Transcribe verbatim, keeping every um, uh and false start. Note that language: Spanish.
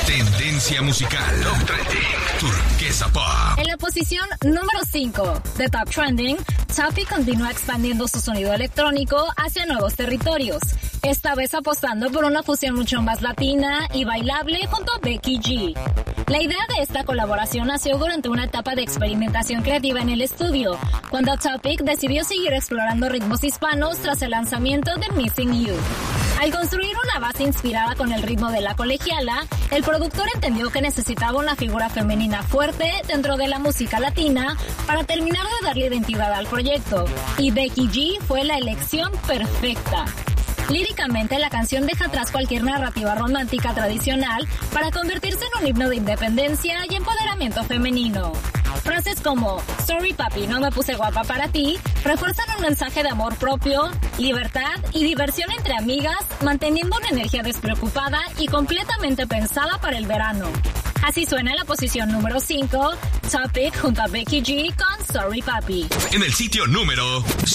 Tendencia musical. Top Trending. Turquesa Pop. En la posición número cinco de Top Trending, Topic continúa expandiendo su sonido electrónico hacia nuevos territorios, esta vez apostando por una fusión mucho más latina y bailable junto a Becky G. La idea de esta colaboración nació durante una etapa de experimentación creativa en el estudio, cuando Topic decidió seguir explorando ritmos hispanos tras el lanzamiento de Missing You. Al construir una base inspirada con el ritmo de la colegiala, el productor entendió que necesitaba una figura femenina fuerte dentro de la música latina para terminar de darle identidad al proyecto, y Becky G fue la elección perfecta. Líricamente, la canción deja atrás cualquier narrativa romántica tradicional para convertirse en un himno de independencia y empoderamiento femenino. Frases como "Sorry papi, no me puse guapa para ti" refuerzan un mensaje de amor propio, libertad y diversión entre amigas, manteniendo una energía despreocupada y completamente pensada para el verano. Así suena en la posición número cinco, Topic junto a Becky G con "Sorry papi". En el sitio número